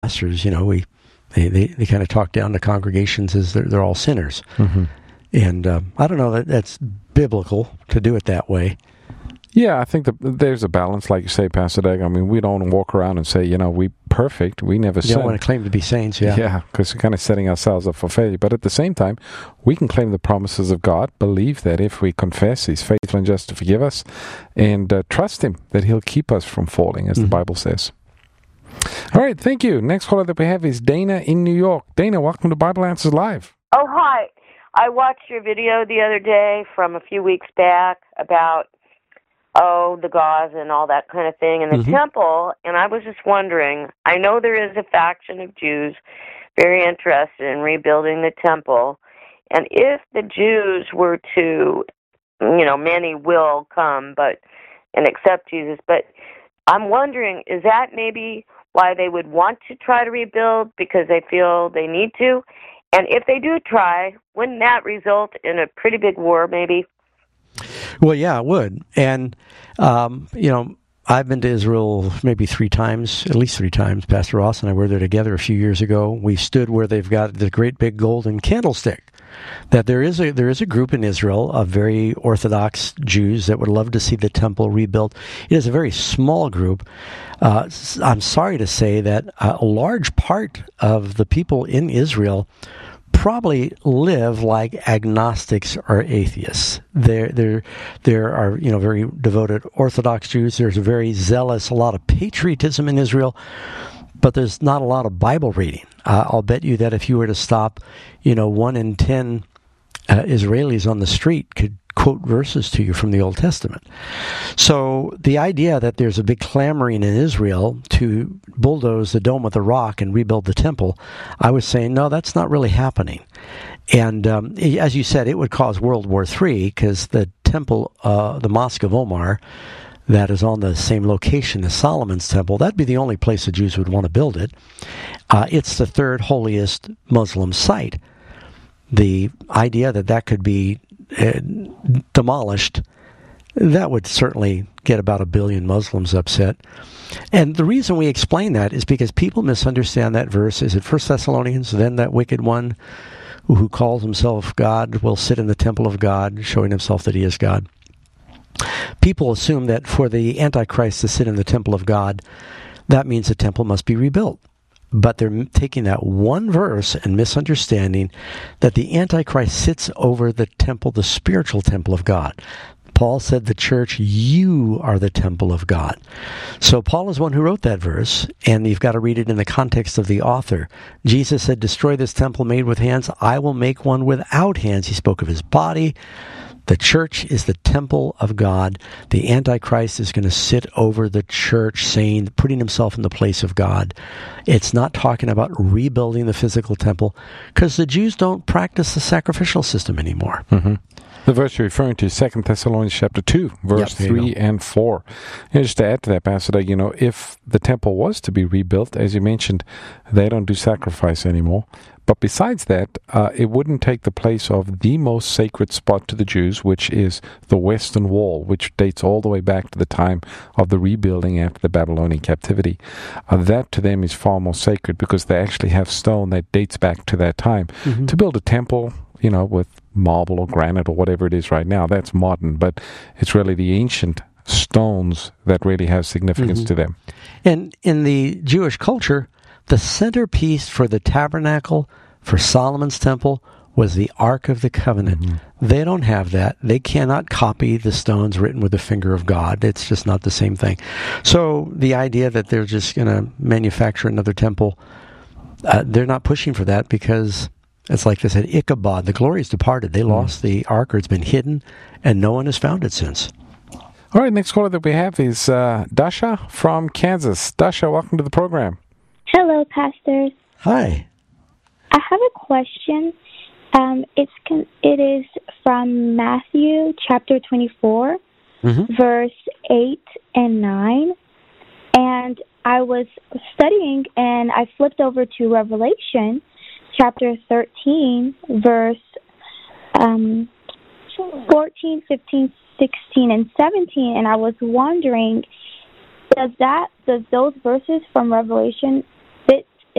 pastors, they kind of talk down to congregations as they're all sinners. Mm-hmm. And I don't know that that's biblical to do it that way. Yeah, I think there's a balance, like you say, Pastor Doug. I mean, we don't walk around and say, we're perfect. We never You sin. don't want to claim to be saints, yeah. Yeah, because we're kind of setting ourselves up for failure. But at the same time, we can claim the promises of God, believe that if we confess, He's faithful and just to forgive us, and trust Him that He'll keep us from falling, as the Bible says. All right, thank you. Next caller that we have is Dana in New York. Dana, welcome to Bible Answers Live. Oh, hi. I watched your video the other day from a few weeks back about, the gauze and all that kind of thing in the temple, and I was just wondering, I know there is a faction of Jews very interested in rebuilding the temple, and if the Jews were to, many will come and accept Jesus, but I'm wondering, is that maybe why they would want to try to rebuild, because they feel they need to? And if they do try, wouldn't that result in a pretty big war, maybe? Well, yeah, it would. And, I've been to Israel maybe at least three times. Pastor Ross and I were there together a few years ago. We stood where they've got the great big golden candlestick. That there is a group in Israel of very Orthodox Jews that would love to see the temple rebuilt. It is a very small group. I'm sorry to say that a large part of the people in Israel probably live like agnostics or atheists. There are very devoted Orthodox Jews. There's a very zealous, a lot of patriotism in Israel, but there's not a lot of Bible reading. I'll bet you that if you were to stop, 1 in 10 Israelis on the street could quote verses to you from the Old Testament. So the idea that there's a big clamoring in Israel to bulldoze the Dome of the Rock and rebuild the temple, I was saying, no, that's not really happening. And as you said, it would cause World War III, because the temple, the Mosque of Omar, that is on the same location as Solomon's temple, that'd be the only place the Jews would want to build it. It's the third holiest Muslim site. The idea that could be demolished, that would certainly get about 1 billion Muslims upset. And the reason we explain that is because people misunderstand that verse. Is it 1 Thessalonians? Then that wicked one who calls himself God will sit in the temple of God, showing himself that he is God. People assume that for the Antichrist to sit in the temple of God, that means the temple must be rebuilt. But they're taking that one verse and misunderstanding that the Antichrist sits over the temple, the spiritual temple of God. Paul said, the church, you are the temple of God. So Paul is one who wrote that verse, and you've got to read it in the context of the author. Jesus said, destroy this temple made with hands. I will make one without hands. He spoke of his body. The church is the temple of God. The Antichrist is going to sit over the church, putting himself in the place of God. It's not talking about rebuilding the physical temple, because the Jews don't practice the sacrificial system anymore. Mm-hmm. The verse you're referring to is 2 Thessalonians chapter 2, verse 3 and 4. And just to add to that, Pastor Doug, if the temple was to be rebuilt, as you mentioned, they don't do sacrifice anymore. But besides that, it wouldn't take the place of the most sacred spot to the Jews, which is the Western Wall, which dates all the way back to the time of the rebuilding after the Babylonian captivity. That to them is far more sacred, because they actually have stone that dates back to that time. Mm-hmm. To build a temple, with marble or granite or whatever it is right now, that's modern, but it's really the ancient stones that really have significance to them. And in the Jewish culture, the centerpiece for the tabernacle, for Solomon's temple, was the Ark of the Covenant. Mm-hmm. They don't have that. They cannot copy the stones written with the finger of God. It's just not the same thing. So the idea that they're just going to manufacture another temple, they're not pushing for that, because it's like they said, Ichabod, the glory is departed. They lost the Ark, or it's been hidden, and no one has found it since. All right, next caller that we have is Dasha from Kansas. Dasha, welcome to the program. Hello, pastors. Hi. I have a question. It is from Matthew chapter 24, verse 8 and 9. And I was studying, and I flipped over to Revelation chapter 13, verse 14, 15, 16, and 17. And I was wondering, does those verses from Revelation